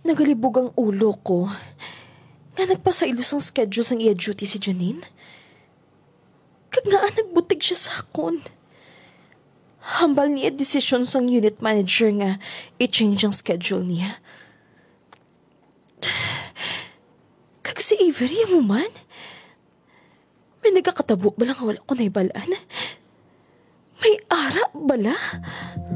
Nagalibog ang ulo ko. Nga nagpasailos ang schedule sang iya duty si Janine. Kag nga nagbutig siya sa akon. Hambal niya desisyon sang unit manager nga i-change ang schedule niya. Kag si Avery mo man? May nagkakatabo ba lang wala ko naibalaan? May ara bala?